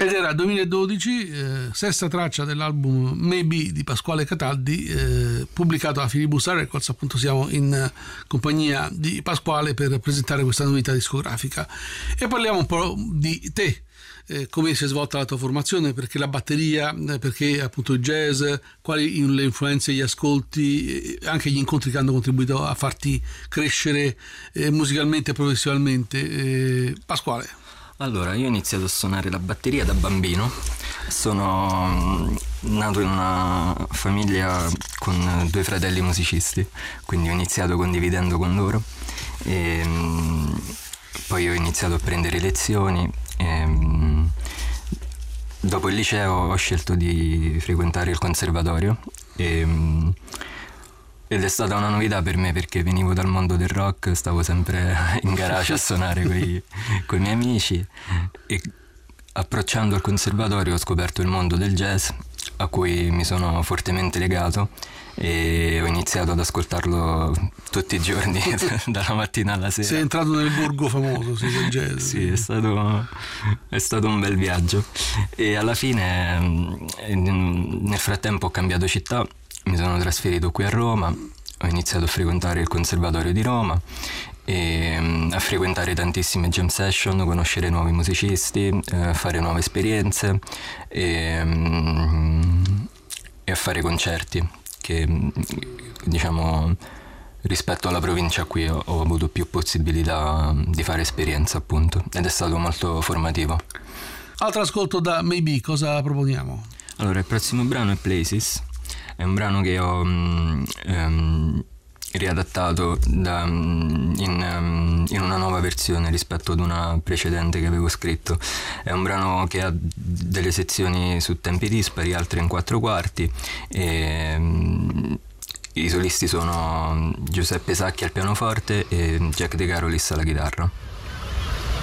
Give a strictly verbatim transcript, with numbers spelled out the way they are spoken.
ed era duemiladodici, eh, sesta traccia dell'album Maybe di Pasquale Cataldi, eh, pubblicato a Filibusta Records. Appunto siamo in compagnia di Pasquale per presentare questa novità discografica e parliamo un po' di te. Eh, come si è svolta la tua formazione, perché la batteria, eh, perché appunto il jazz, quali le influenze, gli ascolti, eh, anche gli incontri che hanno contribuito a farti crescere eh, musicalmente e professionalmente. eh, Pasquale. Allora, io ho iniziato a suonare la batteria da bambino, sono nato in una famiglia con due fratelli musicisti, quindi ho iniziato condividendo con loro e poi ho iniziato a prendere lezioni. E, dopo il liceo ho scelto di frequentare il conservatorio e, ed è stata una novità per me perché venivo dal mondo del rock, stavo sempre in garage a suonare con i miei amici e approcciando al conservatorio ho scoperto il mondo del jazz a cui mi sono fortemente legato e ho iniziato ad ascoltarlo tutti i giorni dalla mattina alla sera. Sei entrato nel borgo famoso, sì, del jazz. Sì, è stato, è stato un bel viaggio e alla fine nel frattempo ho cambiato città, mi sono trasferito qui a Roma, ho iniziato a frequentare il Conservatorio di Roma e a frequentare tantissime jam session, conoscere nuovi musicisti, eh, fare nuove esperienze e, e a fare concerti che, diciamo, rispetto alla provincia qui ho, ho avuto più possibilità di fare esperienza, appunto, ed è stato molto formativo. Altro ascolto da Maybe, cosa proponiamo? Allora, il prossimo brano è Places, è un brano che ho um, um, riadattato da, um, in, um, in una nuova versione rispetto ad una precedente che avevo scritto. È un brano che ha delle sezioni su tempi dispari, altre in quattro quarti e um, i solisti sono Giuseppe Sacchi al pianoforte e Jack De Carolis alla chitarra.